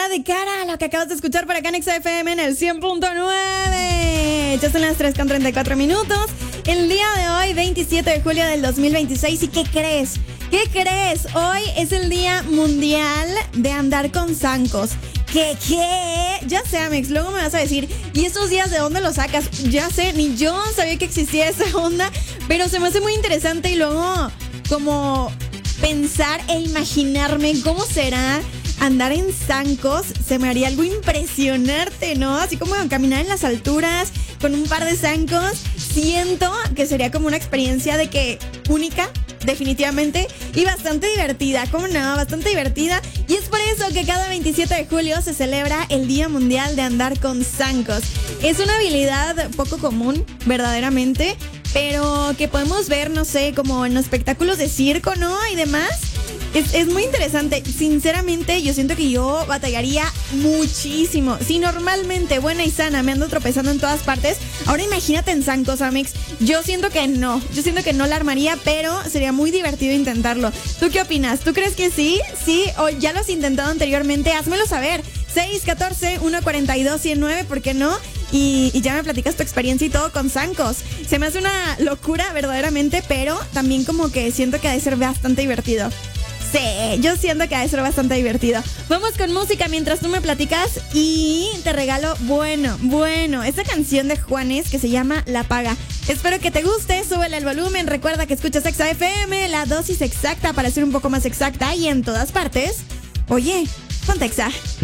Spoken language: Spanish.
de cara a lo que acabas de escuchar por acá en XFM en el 100.9. Ya son las 3:34. El día de hoy, 27 de julio del 2026. ¿Y qué crees? ¿Qué crees? Hoy es el Día Mundial de Andar con Zancos. ¿Qué? Ya sé, Amex, luego me vas a decir, ¿y esos días de dónde los sacas? Ya sé, ni yo sabía que existía esa onda, pero se me hace muy interesante y luego como pensar e imaginarme cómo será andar en zancos. Se me haría algo impresionante, ¿no? Así como caminar en las alturas con un par de zancos. Siento que sería como una experiencia de que única, definitivamente, y bastante divertida. ¿Cómo no? Bastante divertida. Y es por eso que cada 27 de julio se celebra el Día Mundial de Andar con Zancos. Es una habilidad poco común, verdaderamente, pero que podemos ver, no sé, como en espectáculos de circo, ¿no? Y demás. Es muy interesante. Sinceramente, yo siento que yo batallaría muchísimo. Si normalmente, buena y sana, me ando tropezando en todas partes, ahora imagínate en zancos, Amix. Yo siento que no. Yo siento que no la armaría, pero sería muy divertido intentarlo. ¿Tú qué opinas? ¿Tú crees que sí? ¿Sí? ¿O ya lo has intentado anteriormente? Házmelo saber. 614-142-109, ¿por qué no? Y ya me platicas tu experiencia y todo con zancos. Se me hace una locura verdaderamente, pero también como que siento que ha de ser bastante divertido. Sí, yo siento que ha de ser bastante divertido. Vamos con música mientras tú me platicas y te regalo, bueno, esta canción de Juanes que se llama La Paga. Espero que te guste, súbele el volumen, recuerda que escuchas XFM, la dosis exacta para ser un poco más exacta y en todas partes. Oye, ponte Exa.